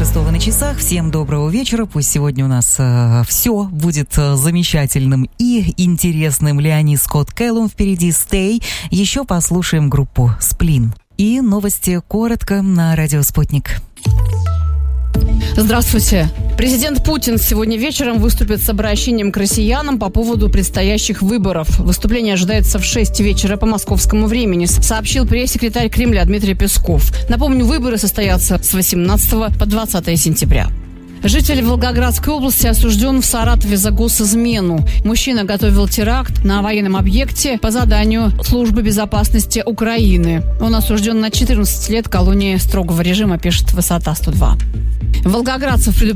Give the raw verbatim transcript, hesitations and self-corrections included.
шестого на часах. Всем доброго вечера. Пусть сегодня у нас э, все будет э, замечательным и интересным. Леони Скотт Кэллум впереди, Stay. Еще послушаем группу Сплин. И новости коротко на радио «Спутник». Здравствуйте. Президент Путин сегодня вечером выступит с обращением к россиянам по поводу предстоящих выборов. Выступление ожидается в шесть вечера по московскому времени, сообщил пресс-секретарь Кремля Дмитрий Песков. Напомню, выборы состоятся с восемнадцатого по двадцатое сентября. Житель Волгоградской области осужден в Саратове за госизмену. Мужчина готовил теракт на военном объекте по заданию Службы безопасности Украины. Он осужден на четырнадцать лет колонии строгого режима, пишет Высота сто два. Волгоградцев предупреждают